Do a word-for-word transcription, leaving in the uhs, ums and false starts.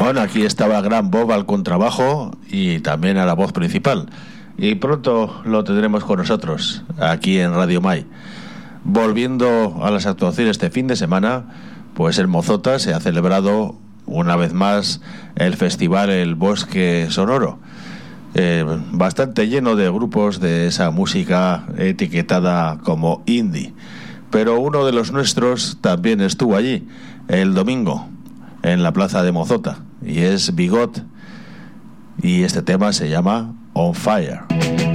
Bueno, aquí estaba Gran Bob al contrabajo y también a la voz principal. Y pronto lo tendremos con nosotros, aquí en Radio Mai. Volviendo a las actuaciones este fin de semana, pues en Mozota se ha celebrado una vez más el festival El Bosque Sonoro. Eh, bastante lleno de grupos de esa música etiquetada como indie. Pero uno de los nuestros también estuvo allí el domingo en la plaza de Mozota, y es Bigot, y este tema se llama On Fire.